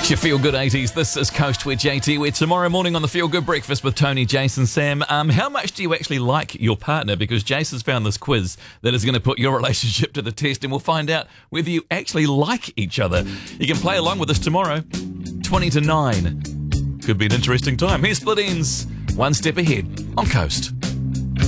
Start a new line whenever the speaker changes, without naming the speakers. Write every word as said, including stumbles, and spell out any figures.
It's your Feel Good eighties. This is Coast with J T. We're tomorrow morning on the Feel Good Breakfast with Tony, Jason, Sam. Um, how much do you actually like your partner? Because Jason's found this quiz that is going to put your relationship to the test, and we'll find out whether you actually like each other. You can play along with us tomorrow, twenty to nine. Could be an interesting time. Here's Split Ends, One Step Ahead on Coast.